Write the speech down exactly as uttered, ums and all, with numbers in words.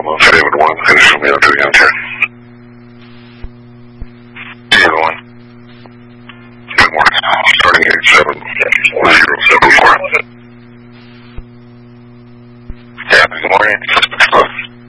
Alma, David one, finish from the other again, turn. David one. Good morning. Starting at seven zero seven four. Yeah, good morning.